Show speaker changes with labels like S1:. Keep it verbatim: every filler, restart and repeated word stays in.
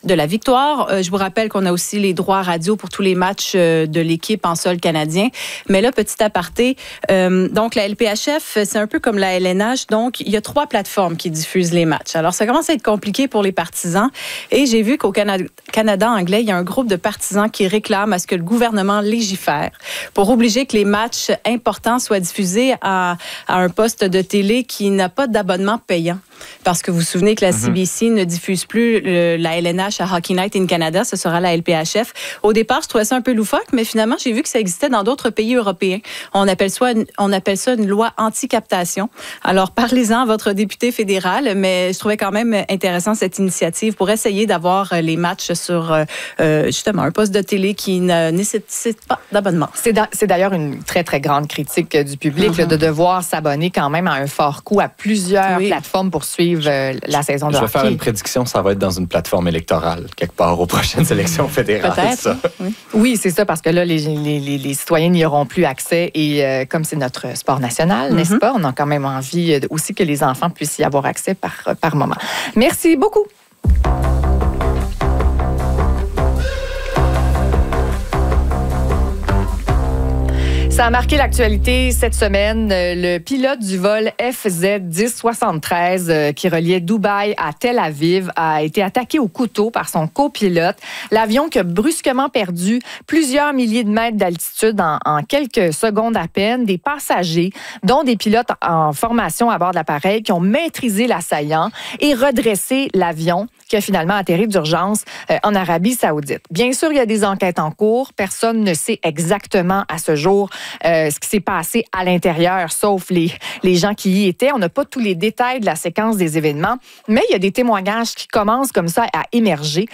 S1: de la victoire. Euh, je vous rappelle qu'on a aussi les droits radio pour tous les matchs euh, de l'équipe en sol canadien. Mais là, petit aparté, euh, donc la L P H F, c'est un peu comme la L N H. Donc, il y a trois plateformes qui diffusent les matchs. Alors, ça commence à être compliqué pour les partisans. Et j'ai vu qu'au Canada, Canada anglais, il y a un groupe de partisans qui réclament à ce que le gouvernement légifère pour obliger que les matchs importants soient diffusés à, à un poste de télé qui n'a pas d'abonnement payant. Parce que vous vous souvenez que la C B C mm-hmm. ne diffuse plus le, la L N H à Hockey Night in Canada, ce sera la L P H F. Au départ, je trouvais ça un peu loufoque, mais finalement, j'ai vu que ça existait dans d'autres pays européens. On appelle, soit, on appelle ça une loi anti-captation. Alors, parlez-en à votre député fédéral, mais je trouvais quand même intéressant cette initiative pour essayer d'avoir les matchs sur euh, justement un poste de télé qui ne nécessite pas d'abonnement.
S2: C'est, da- c'est d'ailleurs une très, très grande critique du public mm-hmm. là, de devoir s'abonner quand même à un fort coût à plusieurs oui. plateformes pour suivre euh, la saison de
S3: Je vais
S2: hockey.
S3: faire une prédiction, ça va être dans une plateforme électorale, quelque part aux prochaines élections fédérales.
S1: Peut-être.
S3: Ça.
S1: Oui.
S2: oui, c'est ça, parce que là, les, les, les, les citoyens n'y auront plus accès. Et euh, comme c'est notre sport national, mm-hmm. n'est-ce pas? On a quand même envie euh, aussi que les enfants puissent y avoir accès par, par moment. Merci beaucoup. Ça a marqué l'actualité cette semaine. Le pilote du vol F Z dix soixante-treize qui reliait Dubaï à Tel Aviv a été attaqué au couteau par son copilote. L'avion qui a brusquement perdu plusieurs milliers de mètres d'altitude en, en quelques secondes à peine. Des passagers, dont des pilotes en formation à bord de l'appareil, qui ont maîtrisé l'assaillant et redressé l'avion qui a finalement atterri d'urgence euh, en Arabie Saoudite. Bien sûr, il y a des enquêtes en cours. Personne ne sait exactement à ce jour euh, ce qui s'est passé à l'intérieur, sauf les, les gens qui y étaient. On n'a pas tous les détails de la séquence des événements, mais il y a des témoignages qui commencent comme ça à émerger.